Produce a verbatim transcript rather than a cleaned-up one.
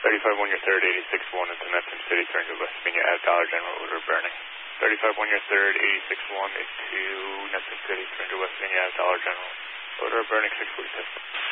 thirty-five one, your third, eighty-six one into Neptune City, turn to West Virginia at Dollar General, order burning. thirty-five one, your third, eighty-six one into Neptune City, turn to West Virginia at Dollar General, order burning six forty-two.